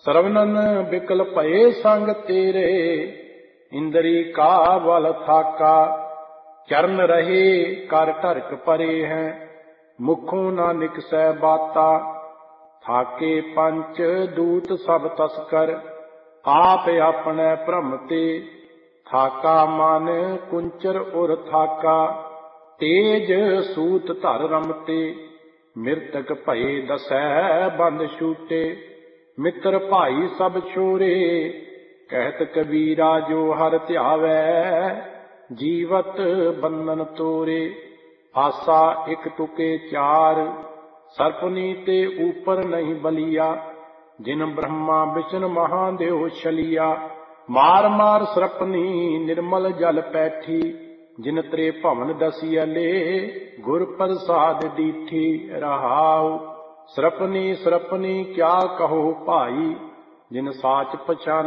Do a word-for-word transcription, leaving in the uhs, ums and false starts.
ਸਰਵਨਨ ਬਿਕਲ ਭਏ ਸੰਗ ਤੇਰੇ, ਇੰਦਰੀ ਕਾ ਬਲ ਥਾਕਾ। ਚਰਨ ਰਹੇ ਕਰ ਢਰਕ ਪਰੇ ਹੈ, ਮੁਖੋਂ ਨਾ ਨਿਕਸੈ ਬਾਤਾ। ਥਾਕੇ ਪੰਚ ਦੂਤ ਸਭ ਤਸਕਰ, ਆਪ ਆਪਣੇ ਭ੍ਰਮ ਤੇ। ਥਾਕਾ ਮਨ ਕੁੰਚਰ ਉਰ ਥਾਕਾ, ਤੇਜ ਸੂਤ ਧਰ ਰਮਤੇ। ਮਿਰਤਕ ਭਏ ਦਸੈ ਬੰਦ ਛੂਟੇ, ਮਿੱਤਰ ਭਾਈ ਸਭ ਛੋਰੇ। ਕਹਿਤ ਕਬੀਰਾ ਜੋ ਹਰਿ ਧਿਆਵੈ, ਜੀਵਤ ਬੰਧਨ ਤੋਰੇ। ਆਸਾ ਇਕ ਤੁਕੇ ਚਾਰ, ਸਰਪਨੀ ਤੇ ਊਪਰ ਨਹੀਂ ਬਲੀਆ। ਜਿਨ ਬ੍ਰਹਮਾ ਵਿਸ਼ਨ ਮਹਾਦੇਵ ਛਲੀਆ। ਮਾਰ ਮਾਰ ਸਰਪਨੀ ਨਿਰਮਲ ਜਲ ਪੈਠੀ, ਜਿਨ ਤ੍ਰੇ ਭਵਨ ਦਸਿਅਲੇ, ਗੁਰ ਪ੍ਰਸਾਦ ਦੀਠੀ। ਰਹਾਉ ਸਰਪਨੀ ਸਰਪਨੀ ਕਿਆ ਕਹੋ ਭਾਈ, ਜਿਨ ਸਾਚ ਪਛਾਨੈ